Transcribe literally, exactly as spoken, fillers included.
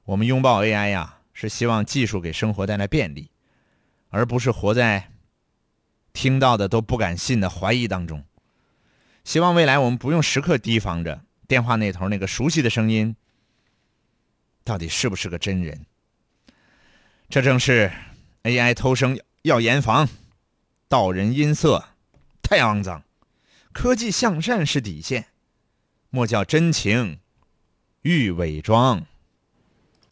我们拥抱 A I 呀，是希望技术给生活带来便利，而不是活在听到的都不敢信的怀疑当中。希望未来我们不用时刻提防着电话那头那个熟悉的声音到底是不是个真人。这正是 A I 偷声要严防，道人音色太肮脏，科技向善是底线，莫叫真情欲伪装。